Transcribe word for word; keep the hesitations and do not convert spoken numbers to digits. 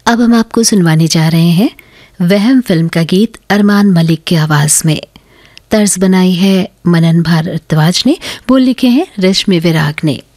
अब हम आपको सुनवाने जा रहे हैं वहम फिल्म का गीत अरमान मलिक की आवाज़ में। तर्ज बनाई है मनन भारद्वाज ने, बोल लिखे हैं रश्मि विराग ने।